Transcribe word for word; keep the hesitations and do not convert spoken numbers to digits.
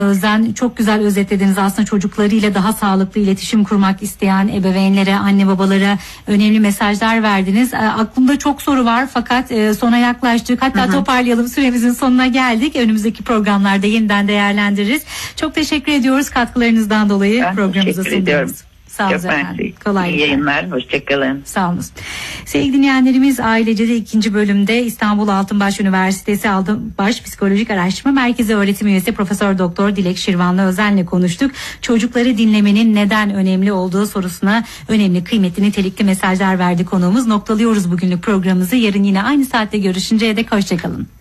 Özden, çok güzel özetlediniz. Aslında çocuklarıyla daha sağlıklı iletişim kurmak isteyen ebeveynlere, anne babalara önemli mesajlar verdiniz. E, aklımda çok soru var fakat e, sona yaklaştık. Hatta hı hı. toparlayalım, süremizin sonuna geldik. Önümüzdeki programlarda yeniden değerlendiririz. Çok teşekkür ediyoruz katkılarınızdan dolayı ben programımıza sundunuz. Sağ olun efendim. Kolay İyi yayınlar. Hoşçakalın. Sağ olun. Sevgili dinleyenlerimiz, Ailecede ikinci bölümde İstanbul Altınbaş Üniversitesi Altınbaş Psikolojik Araştırma Merkezi öğretim üyesi Profesör Doktor Dilek Şirvanlı Özen'le konuştuk. Çocukları dinlemenin neden önemli olduğu sorusuna önemli, kıymetli, nitelikli mesajlar verdi konuğumuz. Noktalıyoruz bugünlük programımızı. Yarın yine aynı saatte görüşünceye dek hoşçakalın.